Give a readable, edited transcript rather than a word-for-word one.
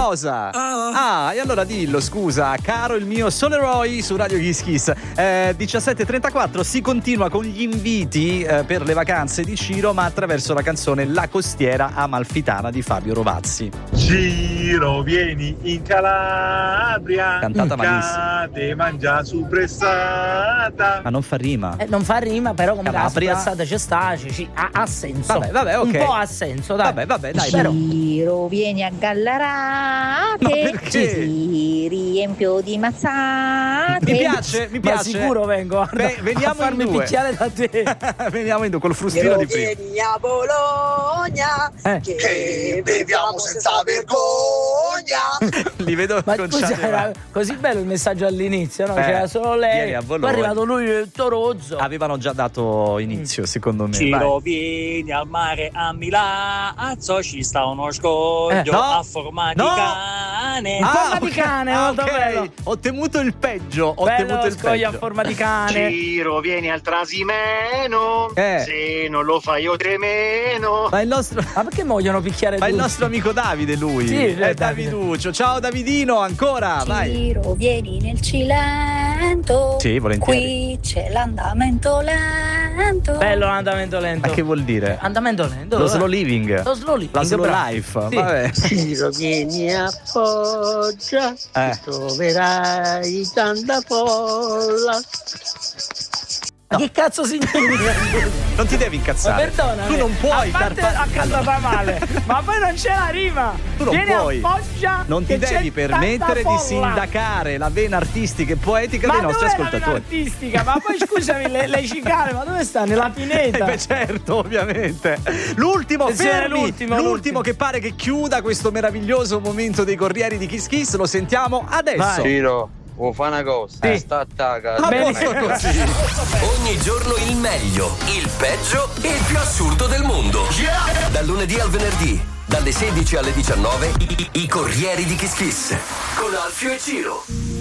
Cosa? Ah, e allora dillo, scusa, caro il mio Soleroy su Radio Kiss Kiss. 17:34 si continua con gli inviti per le vacanze di Ciro, ma attraverso la canzone La costiera amalfitana di Fabio Rovazzi. Ciro, vieni in Calabria, cantata malissimo. Te mangia su pressata. Ma non fa rima. Non fa rima, però come la Calabria. spazzata c'è sta, ha senso. Vabbè, ok. Un po' ha senso, dai. Vabbè, dai. Ciro, vieni a Gallarate. Ma perché? Ti riempio di mazzate. Mi piace. Ma sicuro vengo a veniamo farmi in due. picchiare da te. Veniamo in due col frustino di prima. Vieni a Bologna che beviamo senza vergogna. Li vedo Ma con scusa, Ciao, era così bello il messaggio all'inizio, no? Eh, C'era solo vieni lei. a Poi Bologna. è arrivato lui il Torozzo. Avevano già dato inizio, secondo me. Ciro, vieni al mare a Milazzo, ci sta uno scoglio No, a forma di no. cane. forma di cane, molto ok. bello. Ho temuto il peggio. Bello lo scoglio a forma di cane. Ciro, vieni al Trasimeno. Se non lo fai io tremeno. Ma il nostro, Ma perché vogliono picchiare ma il tutti? nostro amico Davide, lui. Sì, è Davide. Daviduccio. Ciao Davidino, ancora. Vai. Ciro, vieni nel Cilento. Sì, volentieri. Qui c'è l'andamento lento. Bello l'andamento lento. Ma che vuol dire? Andamento lento. Lo slow living. Lo slow living. La slow bravo. life. Sì. Vabbè. Ciro, vieni a Foggia. Troverai tanta folla. Ma che cazzo significa? Non ti devi Ma incazzare. perdona. Tu non puoi a parte ha cantata male, ma poi non c'è la rima. Tu non Vieni puoi. a Foggia. Non ti che devi c'è tanta permettere di folla. sindacare la vena artistica e poetica Ma dei nostri dov'è la ascoltatori. vena artistica? Ma poi scusami, le cicale, ma dove sta? Nella pineta. Beh, certo, ovviamente. L'ultimo, Attenzione, fermi. l'ultimo. Che pare che chiuda questo meraviglioso momento dei Corrieri di Kiss Kiss. Lo sentiamo adesso. Ciro, vuoi fare una cosa? Sì. Sta attacca. A posto così. Ogni giorno il meglio, il peggio e il più assurdo del mondo. Dal lunedì al venerdì, dalle 16 alle 19, i Corrieri di Kiss Kiss. Con Alfio e Ciro.